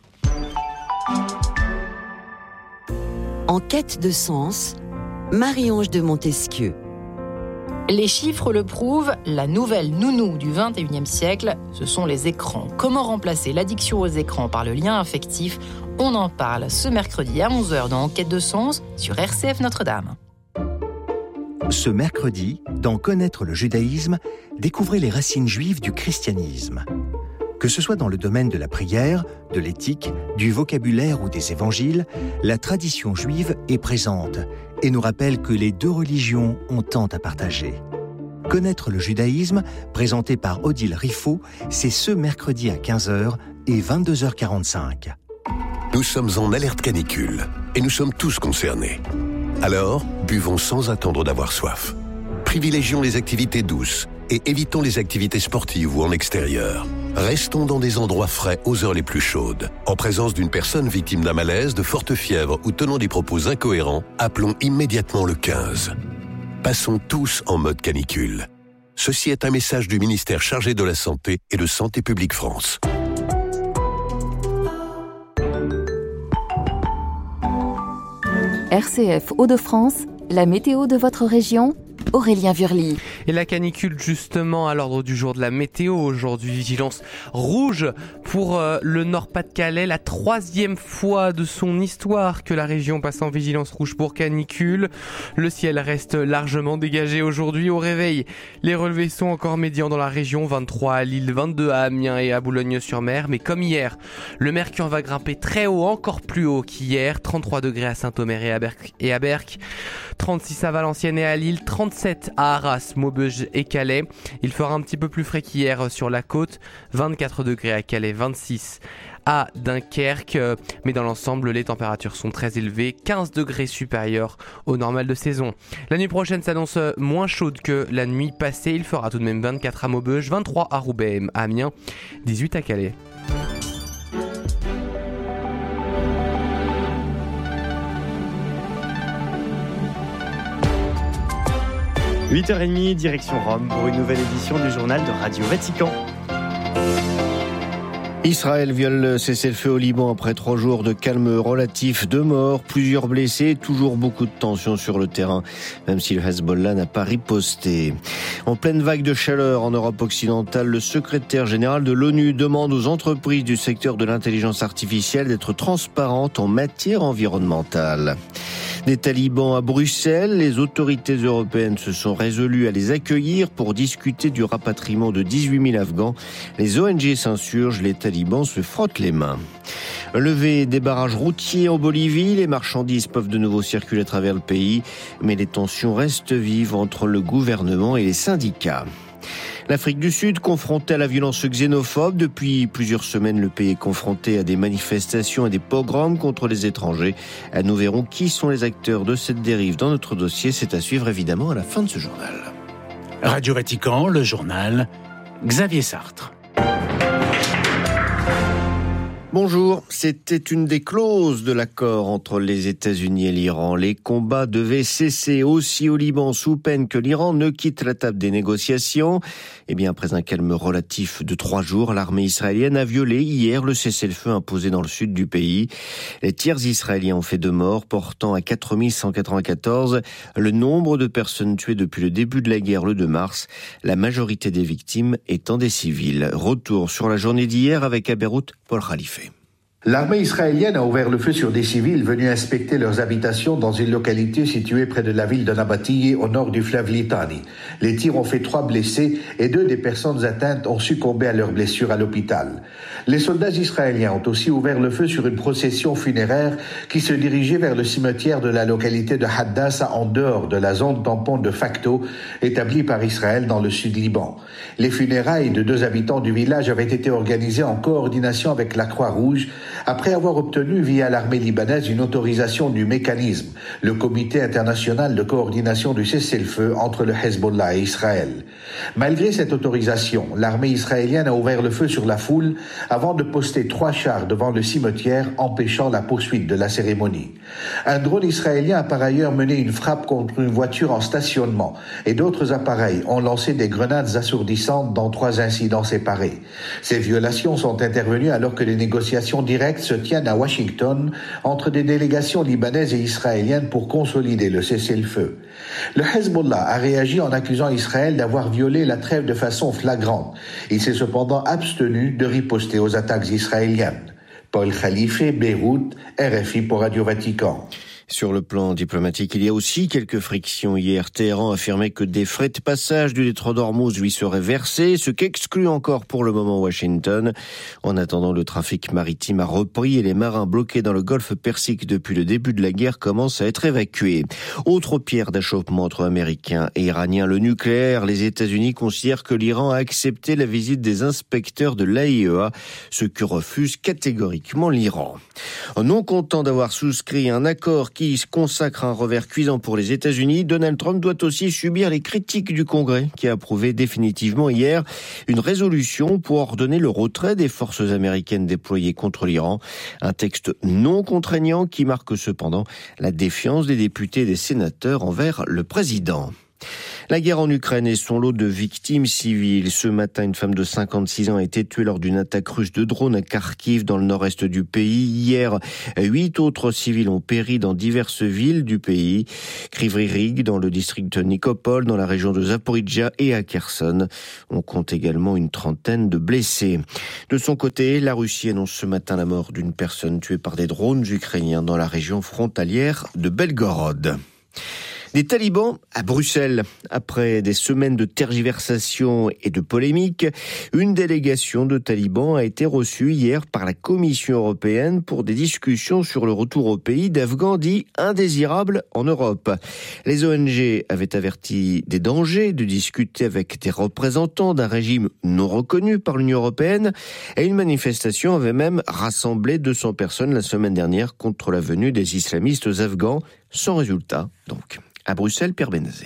En quête de sens, Marie-Ange de Montesquieu. Les chiffres le prouvent, la nouvelle nounou du vingt et unième siècle, ce sont les écrans. Comment remplacer l'addiction aux écrans par le lien affectif? On en parle ce mercredi à onze heures dans Enquête de sens sur R C F Notre-Dame. Ce mercredi, dans Connaître le judaïsme, découvrez les racines juives du christianisme. Que ce soit dans le domaine de la prière, de l'éthique, du vocabulaire ou des évangiles, la tradition juive est présente et nous rappelle que les deux religions ont tant à partager. Connaître le judaïsme, présenté par Odile Riffaut, c'est ce mercredi à quinze heures et vingt-deux heures quarante-cinq. Nous sommes en alerte canicule et nous sommes tous concernés. Alors, buvons sans attendre d'avoir soif. Privilégions les activités douces et évitons les activités sportives ou en extérieur. Restons dans des endroits frais aux heures les plus chaudes. En présence d'une personne victime d'un malaise, de forte fièvre ou tenant des propos incohérents, appelons immédiatement le quinze. Passons tous en mode canicule. Ceci est un message du ministère chargé de la Santé et de Santé publique France. R C F Hauts-de-France, la météo de votre région, Aurélien Vurly. Et la canicule justement à l'ordre du jour de la météo. Aujourd'hui, vigilance rouge pour euh, le Nord-Pas-de-Calais. La troisième fois de son histoire que la région passe en vigilance rouge pour canicule. Le ciel reste largement dégagé aujourd'hui au réveil. Les relevés sont encore médians dans la région. vingt-trois à Lille, vingt-deux à Amiens et à Boulogne-sur-Mer. Mais comme hier, le mercure va grimper très haut, encore plus haut qu'hier. trente-trois degrés à Saint-Omer et à Berck. Et à Berck. trente-six à Valenciennes et à Lille. trente-sept à Arras, Maubeuge et Calais. Il fera un petit peu plus frais qu'hier sur la côte. vingt-quatre degrés à Calais, vingt-six à Dunkerque. Mais dans l'ensemble, les températures sont très élevées, quinze degrés supérieurs au normal de saison. La nuit prochaine s'annonce moins chaude que la nuit passée. Il fera tout de même vingt-quatre à Maubeuge, vingt-trois à Roubaix et à Amiens, dix-huit à Calais. huit heures trente, direction Rome pour une nouvelle édition du journal de Radio Vatican. Israël viole le cessez-le-feu au Liban après trois jours de calme relatif, deux morts, plusieurs blessés, toujours beaucoup de tensions sur le terrain, même si le Hezbollah n'a pas riposté. En pleine vague de chaleur en Europe occidentale, le secrétaire général de l'ONU demande aux entreprises du secteur de l'intelligence artificielle d'être transparentes en matière environnementale. Des talibans à Bruxelles, les autorités européennes se sont résolues à les accueillir pour discuter du rapatriement de dix-huit mille Afghans. Les O N G s'insurgent, les talibans se frottent les mains. Levée des barrages routiers en Bolivie, les marchandises peuvent de nouveau circuler à travers le pays, mais les tensions restent vives entre le gouvernement et les syndicats. L'Afrique du Sud, confrontée à la violence xénophobe. Depuis plusieurs semaines, le pays est confronté à des manifestations et des pogroms contre les étrangers. Nous verrons qui sont les acteurs de cette dérive dans notre dossier. C'est à suivre évidemment à la fin de ce journal. Radio Vatican, le journal, Xavier Sartre. Bonjour, c'était une des clauses de l'accord entre les États-Unis et l'Iran. Les combats devaient cesser aussi au Liban sous peine que l'Iran ne quitte la table des négociations. Eh bien, après un calme relatif de trois jours, l'armée israélienne a violé hier le cessez-le-feu imposé dans le sud du pays. Les tirs israéliens ont fait deux morts, portant à quatre mille cent quatre-vingt-quatorze le nombre de personnes tuées depuis le début de la guerre le deux mars, la majorité des victimes étant des civils. Retour sur la journée d'hier avec à Beyrouth, Paul Khalife. L'armée israélienne a ouvert le feu sur des civils venus inspecter leurs habitations dans une localité située près de la ville de Nabatiyeh au nord du fleuve Litani. Les tirs ont fait trois blessés et deux des personnes atteintes ont succombé à leurs blessures à l'hôpital. Les soldats israéliens ont aussi ouvert le feu sur une procession funéraire qui se dirigeait vers le cimetière de la localité de Haddasa en dehors de la zone tampon de facto établie par Israël dans le sud Liban. Les funérailles de deux habitants du village avaient été organisées en coordination avec la Croix-Rouge après avoir obtenu via l'armée libanaise une autorisation du mécanisme, le comité international de coordination du cessez-le-feu entre le Hezbollah et Israël. Malgré cette autorisation, l'armée israélienne a ouvert le feu sur la foule avant de poster trois chars devant le cimetière, empêchant la poursuite de la cérémonie. Un drone israélien a par ailleurs mené une frappe contre une voiture en stationnement et d'autres appareils ont lancé des grenades assourdissantes dans trois incidents séparés. Ces violations sont intervenues alors que les négociations directes se tiennent à Washington entre des délégations libanaises et israéliennes pour consolider le cessez-le-feu. Le Hezbollah a réagi en accusant Israël d'avoir violé la trêve de façon flagrante. Il s'est cependant abstenu de riposter aux attaques israéliennes. Paul Khalife, Beyrouth, R F I pour Radio Vatican. Sur le plan diplomatique, il y a aussi quelques frictions. Hier, Téhéran affirmait que des frais de passage du détroit d'Ormuz lui seraient versés, ce qu'exclut encore pour le moment Washington. En attendant, le trafic maritime a repris et les marins bloqués dans le golfe Persique depuis le début de la guerre commencent à être évacués. Autre pierre d'achoppement entre Américains et Iraniens, le nucléaire. Les États-Unis considèrent que l'Iran a accepté la visite des inspecteurs de l'A I E A, ce que refuse catégoriquement l'Iran. Non content d'avoir souscrit un accord qui consacre un revers cuisant pour les États-Unis, Donald Trump doit aussi subir les critiques du Congrès qui a approuvé définitivement hier une résolution pour ordonner le retrait des forces américaines déployées contre l'Iran. Un texte non contraignant qui marque cependant la défiance des députés et des sénateurs envers le président. La guerre en Ukraine et son lot de victimes civiles. Ce matin, une femme de cinquante-six ans a été tuée lors d'une attaque russe de drones à Kharkiv, dans le nord-est du pays. Hier, huit autres civils ont péri dans diverses villes du pays. Kryvyi Rih, dans le district de Nikopol, dans la région de Zaporizhzhia et à Kherson. On compte également une trentaine de blessés. De son côté, la Russie annonce ce matin la mort d'une personne tuée par des drones ukrainiens dans la région frontalière de Belgorod. Des talibans à Bruxelles. Après des semaines de tergiversation et de polémiques, une délégation de talibans a été reçue hier par la Commission européenne pour des discussions sur le retour au pays d'Afghans dits indésirables en Europe. Les O N G avaient averti des dangers de discuter avec des représentants d'un régime non reconnu par l'Union européenne et une manifestation avait même rassemblé deux cents personnes la semaine dernière contre la venue des islamistes afghans, sans résultat donc. À Bruxelles, Pierre Benazé.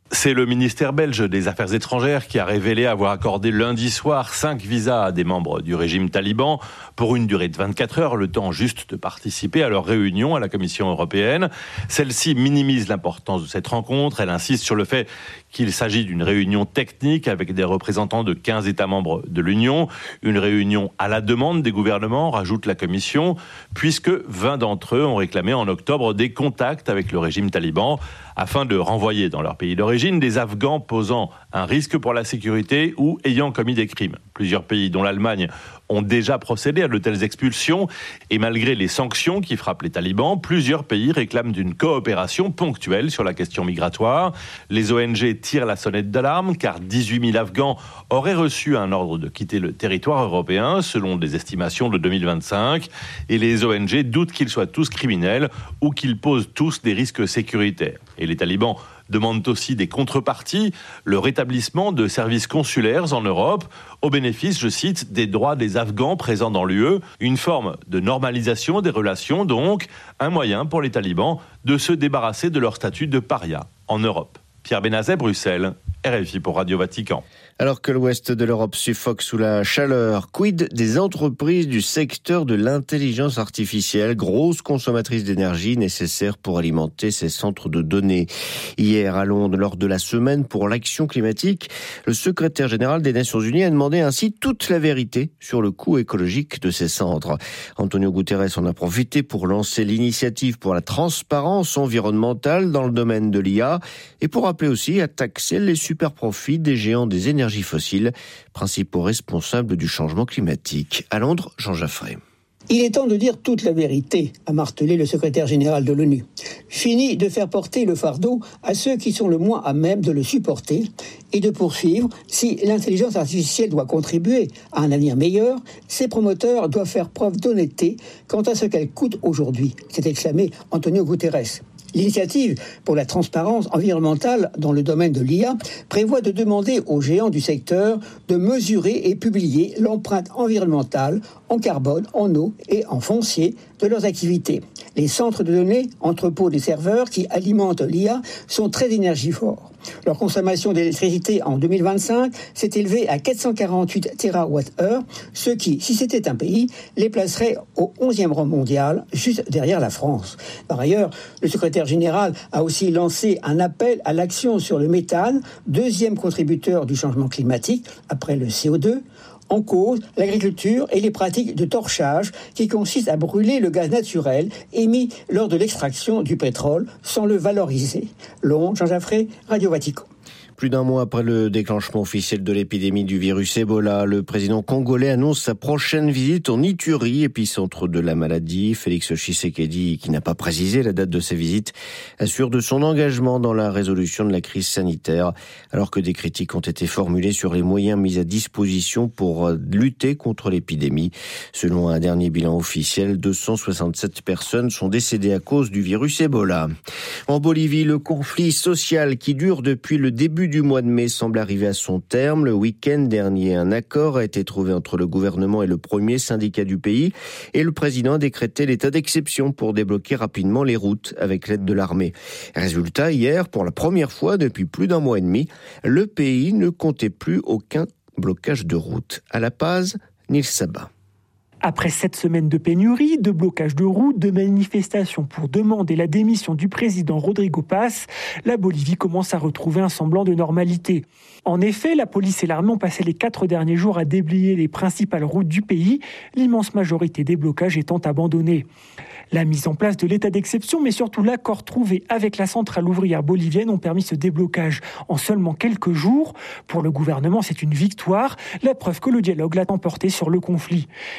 C'est le ministère belge des Affaires étrangères qui a révélé avoir accordé lundi soir cinq visas à des membres du régime taliban pour une durée de vingt-quatre heures, le temps juste de participer à leur réunion à la Commission européenne. Celle-ci minimise l'importance de cette rencontre. Elle insiste sur le fait qu'il s'agit d'une réunion technique avec des représentants de quinze États membres de l'Union. Une réunion à la demande des gouvernements, rajoute la Commission, puisque vingt d'entre eux ont réclamé en octobre des contacts avec le régime taliban afin de renvoyer dans leur pays d'origine des Afghans posant un risque pour la sécurité ou ayant commis des crimes. Plusieurs pays, dont l'Allemagne, ont déjà procédé à de telles expulsions et malgré les sanctions qui frappent les talibans, plusieurs pays réclament une coopération ponctuelle sur la question migratoire. Les O N G tirent la sonnette d'alarme car dix-huit mille Afghans auraient reçu un ordre de quitter le territoire européen selon des estimations de deux mille vingt-cinq et les O N G doutent qu'ils soient tous criminels ou qu'ils posent tous des risques sécuritaires. Et les talibans demandent aussi des contreparties, le rétablissement de services consulaires en Europe, au bénéfice, je cite, des droits des Afghans présents dans l'U E, une forme de normalisation des relations, donc un moyen pour les talibans de se débarrasser de leur statut de paria en Europe. Pierre Benazet, Bruxelles, R F I pour Radio Vatican. Alors que l'ouest de l'Europe suffoque sous la chaleur, quid des entreprises du secteur de l'intelligence artificielle, grosse consommatrice d'énergie nécessaire pour alimenter ces centres de données. Hier à Londres, lors de la semaine pour l'action climatique, le secrétaire général des Nations Unies a demandé ainsi toute la vérité sur le coût écologique de ces centres. Antonio Guterres en a profité pour lancer l'initiative pour la transparence environnementale dans le domaine de l'I A et pour appeler aussi à taxer les super profits des géants des énergies fossiles, principaux responsables du changement climatique. À Londres, Jean Jaffray. Il est temps de dire toute la vérité, a martelé le secrétaire général de l'ONU. Fini de faire porter le fardeau à ceux qui sont le moins à même de le supporter et de poursuivre. Si l'intelligence artificielle doit contribuer à un avenir meilleur, ses promoteurs doivent faire preuve d'honnêteté quant à ce qu'elle coûte aujourd'hui, s'est exclamé Antonio Guterres. L'initiative pour la transparence environnementale dans le domaine de l'I A prévoit de demander aux géants du secteur de mesurer et publier l'empreinte environnementale en carbone, en eau et en foncier de leurs activités. Les centres de données, entrepôts des serveurs qui alimentent l'I A, sont très énergivores. Leur consommation d'électricité en deux mille vingt-cinq s'est élevée à quatre cent quarante-huit térawattheures, ce qui, si c'était un pays, les placerait au onzième rang mondial, juste derrière la France. Par ailleurs, le secrétaire général a aussi lancé un appel à l'action sur le méthane, deuxième contributeur du changement climatique, après le C O deux. En cause, l'agriculture et les pratiques de torchage qui consistent à brûler le gaz naturel émis lors de l'extraction du pétrole sans le valoriser. Londres, Jean Jaffray, Radio Vatican. Plus d'un mois après le déclenchement officiel de l'épidémie du virus Ebola, le président congolais annonce sa prochaine visite en Ituri, épicentre de la maladie. Félix Tshisekedi, qui n'a pas précisé la date de sa visite, assure de son engagement dans la résolution de la crise sanitaire, alors que des critiques ont été formulées sur les moyens mis à disposition pour lutter contre l'épidémie. Selon un dernier bilan officiel, deux cent soixante-sept personnes sont décédées à cause du virus Ebola. En Bolivie, le conflit social qui dure depuis le début du mois de mai semble arriver à son terme. Le week-end dernier, un accord a été trouvé entre le gouvernement et le premier syndicat du pays et le président a décrété l'état d'exception pour débloquer rapidement les routes avec l'aide de l'armée. Résultat, hier, pour la première fois depuis plus d'un mois et demi, le pays ne comptait plus aucun blocage de route. À La Paz, Nils Sabat. Après sept semaines de pénurie, de blocage de routes, de manifestations pour demander la démission du président Rodrigo Paz, la Bolivie commence à retrouver un semblant de normalité. En effet, la police et l'armée ont passé les quatre derniers jours à déblayer les principales routes du pays, l'immense majorité des blocages étant abandonnés. La mise en place de l'état d'exception, mais surtout l'accord trouvé avec la centrale ouvrière bolivienne ont permis ce déblocage en seulement quelques jours. Pour le gouvernement, c'est une victoire, la preuve que le dialogue l'a emporté sur le conflit.